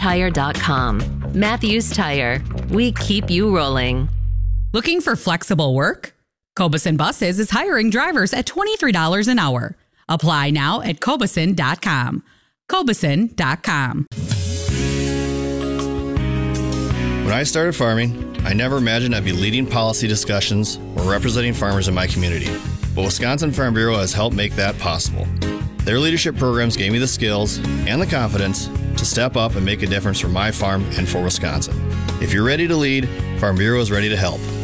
MatthewsTire.com. Matthews Tire. We keep you rolling. Looking for flexible work? Cobeson Buses is hiring drivers at $23 an hour. Apply now at Cobeson.com. Cobeson.com. When I started farming, I never imagined I'd be leading policy discussions or representing farmers in my community. But Wisconsin Farm Bureau has helped make that possible. Their leadership programs gave me the skills and the confidence to step up and make a difference for my farm and for Wisconsin. If you're ready to lead, Farm Bureau is ready to help.